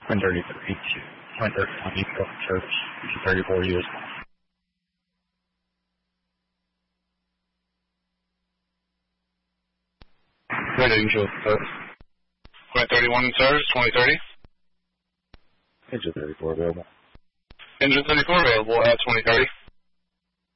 133, 130 Church, 34 years. Red Angel service. 2031 in service, 2030. Engine 34 available. Engine 34 available at 2030.